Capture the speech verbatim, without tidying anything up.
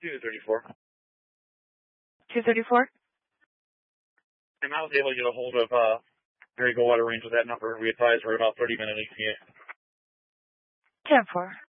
two thirty-four. two thirty-four? And I was able to get a hold of uh, Gary Goldwater Range with that number. We advised for about thirty minute E T A. ten four.